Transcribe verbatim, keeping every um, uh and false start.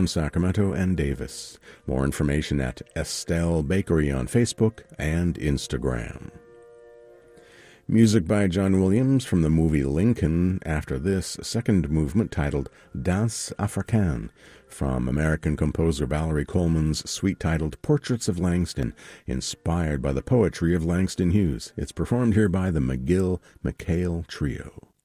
Sacramento and Davis. More information at Estelle Bakery on Facebook and Instagram. Music by John Williams from the movie Lincoln. After this, second movement titled Danse Africaine from American composer Valerie Coleman's suite-titled Portraits of Langston, inspired by the poetry of Langston Hughes. It's performed here by the McGill-McHale Trio.